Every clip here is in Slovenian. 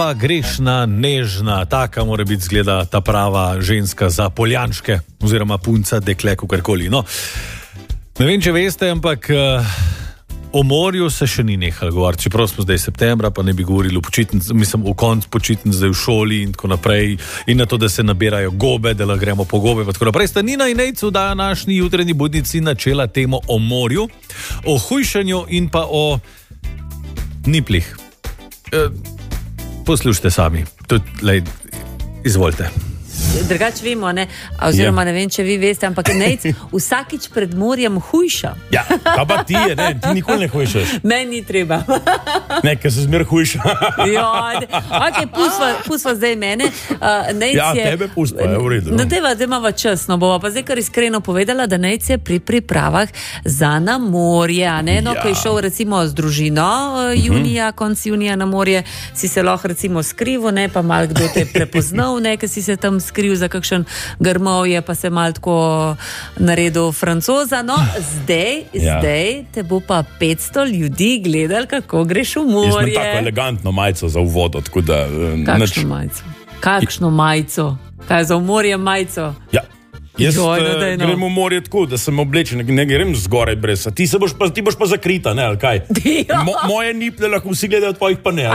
Grešna, nežna, taka mora biti zgleda ta prava ženska za poljančke oziroma punca, dekle, kakorkoli. No, ne vem, če veste, ampak o morju se še ni nehal govoriti. Čeprav smo zdaj septembra, pa ne bi govorili o počitnici, mislim, o koncu počitnic, zdaj v šoli in tako naprej, in na to, da se nabirajo gobe, da gremo po gobe, pa tako naprej. Sta Nina in Nejc v današnji jutranji budnici načela temo o morju, o hujšanju in pa o niplih. Poslušajte sami, tudi, izvolite. Drugače vemo, ne? Oziroma ne vem, če vi veste, ampak Nejc vsakič pred morjem hujša. Ja, pa ti je, ne, ti nikoli ne hujšaš. Meni ni treba. Ne, ker se zmer hujša. Ok, pusva zdaj mene. Nejc ja, tebe puspa, je v redu. No, deva imava čas, no bova pa zdaj kar iskreno povedala, da Nejc je pri pripravah za na morje, a ne? No, ko je šel recimo z družino konc junija na morje, si se lahko recimo skrival, ne, pa malo kdo te prepoznal, ne, ker si se tam skril za kakšen grmovje, pa se malo tako naredil Francoza. No, zdaj te bo pa 500 ljudi gledali, kako greš v morje. Jaz imam tako elegantno majico za uvodo, tako da... Kakšno majico? Kaj za v morje majico? Ja. Jaz grem v morje tako, da sem oblečen, ne grem zgoraj brez. Ti boš pa zakrita, ne, ali kaj? Moje niple lahko vsi gledajo, tvojih pa ne.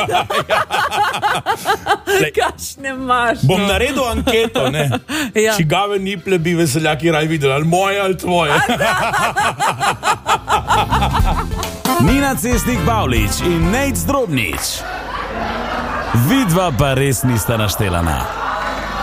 Kakšne imaš? Bom naredil anketo, ne. Čigave niple bi veseljaki raj videli, ali moje ali tvoje. Nina Cestnik-Pavlič in Nejc Drobnič. Vidva pa res nista naštelana.